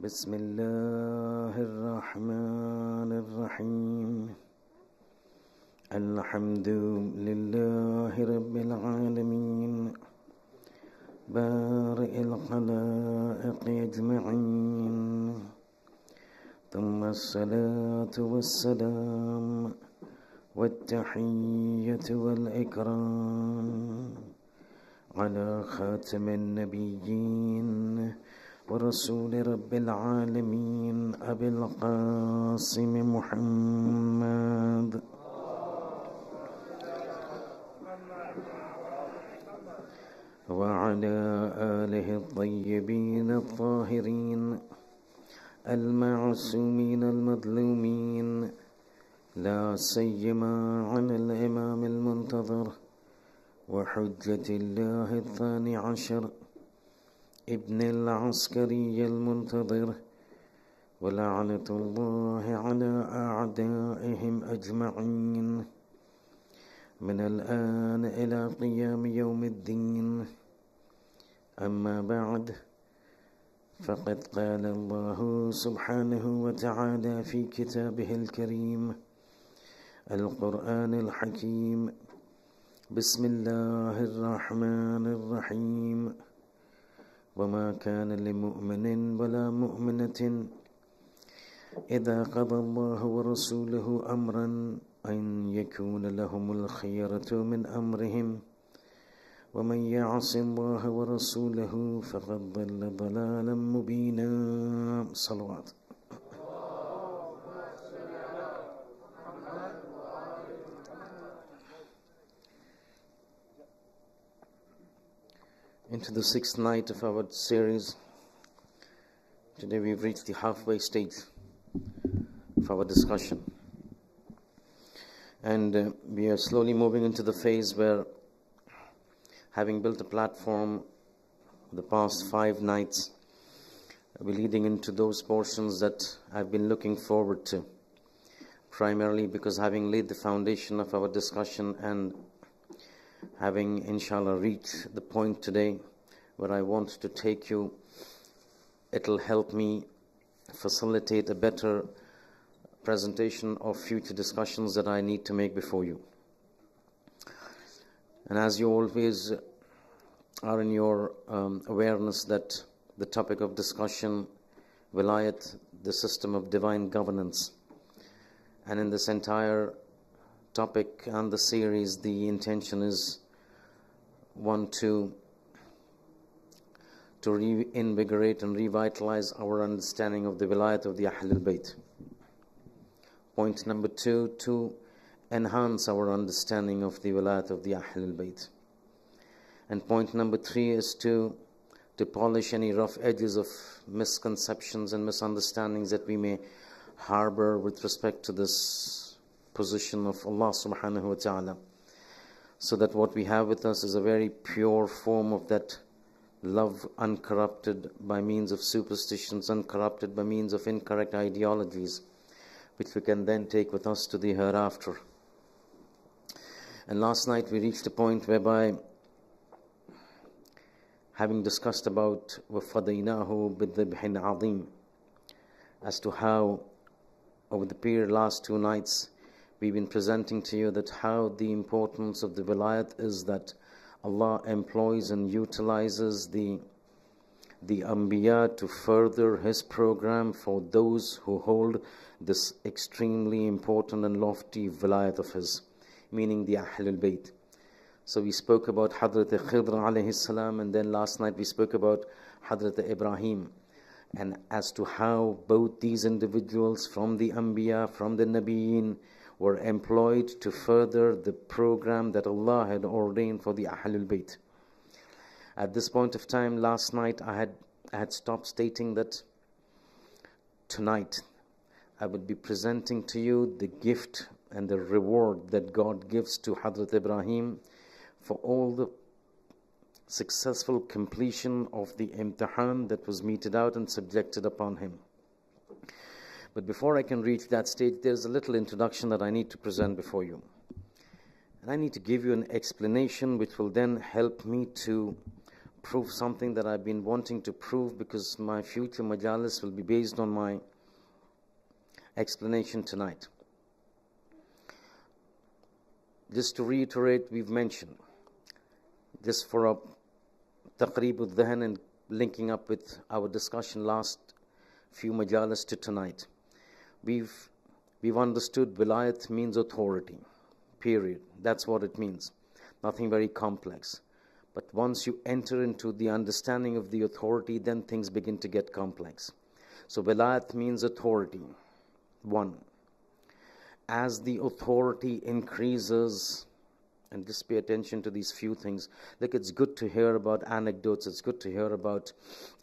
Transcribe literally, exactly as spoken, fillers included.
بسم الله الرحمن الرحيم الحمد لله رب العالمين بارئ الخلائق أجمعين ثم الصلاة والسلام والتحية والإكرام على خاتم النبيين ورسول رب العالمين أبي القاسم محمد وعلى آله الطيبين الطاهرين المعصومين المظلومين لا سيما على الإمام المنتظر وحجة الله الثاني عشر ابن العسكري المنتظر ولعنة الله على أعدائهم أجمعين من الآن إلى قيام يوم الدين. أما بعد، فقد قال الله سبحانه وتعالى في كتابه الكريم القرآن الحكيم: بسم الله الرحمن الرحيم وما كان لمؤمن ولا مؤمنة إذا قضى الله ورسوله أمرا أن يكون لهم الخيرة من أمرهم ومن يعص الله ورسوله فقد ضل ضلالا مبينا. صلوات. Into the sixth night of our series. Today we've reached the halfway stage of our discussion. And uh, we are slowly moving into the phase where, having built a platform the past five nights, we're leading into those portions that I've been looking forward to. Primarily because having laid the foundation of our discussion and having, inshallah, reached the point today where I want to take you, it'll help me facilitate a better presentation of future discussions that I need to make before you. And as you always are in your um, awareness that the topic of discussion, Wilayat, the system of divine governance, and in this entire topic and the series, the intention is one to to reinvigorate and revitalize our understanding of the Wilayat of the Ahlul Bayt. Point number two, to enhance our understanding of the Wilayat of the Ahlul Bayt. And point number three is to to polish any rough edges of misconceptions and misunderstandings that we may harbor with respect to this position of Allah subhanahu wa ta'ala, so that what we have with us is a very pure form of that love, uncorrupted by means of superstitions, uncorrupted by means of incorrect ideologies, which we can then take with us to the hereafter. And last night we reached a point whereby, having discussed about وَفَضَيْنَاهُ بِالذِّبْحِ الْعَظِيمِ, as to how over the period last two nights we've been presenting to you that how the importance of the Wilayat is that Allah employs and utilizes the the Anbiya to further His program for those who hold this extremely important and lofty Wilayat of His, meaning the Ahlul Bayt. So we spoke about Hadrat Khidr alayhi salam, and then last night we spoke about Hadrat Ibrahim, and as to how both these individuals from the Anbiya, from the Nabiyyin, were employed to further the program that Allah had ordained for the Ahlul Bayt. At this point of time, last night, I had, I had stopped stating that tonight I would be presenting to you the gift and the reward that God gives to Hadrat Ibrahim for all the successful completion of the imtihan that was meted out and subjected upon him. But before I can reach that stage, there's a little introduction that I need to present before you. And I need to give you an explanation which will then help me to prove something that I've been wanting to prove, because my future majalis will be based on my explanation tonight. Just to reiterate, we've mentioned, just for a taqreeb al-dhahan and linking up with our discussion last few majalis to tonight, we've we've understood wilayat means authority, period. That's what it means. Nothing very complex. But once you enter into the understanding of the authority, then things begin to get complex. So wilayat means authority. One, as the authority increases, and just pay attention to these few things. Look, it's good to hear about anecdotes, it's good to hear about